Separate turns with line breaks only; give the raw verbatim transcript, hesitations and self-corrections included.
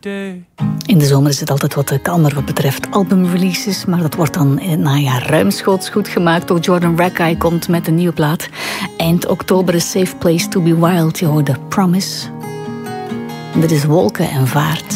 day.
In de zomer is het altijd wat kalmer wat betreft albumreleases, maar dat wordt dan in het najaar ruimschoots goed gemaakt. Ook Jordan Rakei komt met een nieuwe plaat. Eind oktober is Safe Place to be Wild. Je hoorde Promise. Dit is Wolken en Vaart.